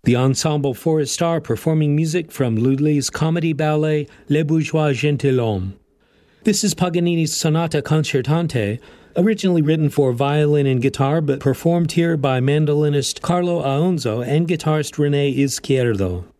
The Ensemble Forest performing music from Lully's comedy ballet Les Bourgeois Gentilhommes. This is Paganini's Sonata Concertante, originally written for violin and guitar, but performed here by mandolinist Carlo Aonzo and guitarist René Izquierdo.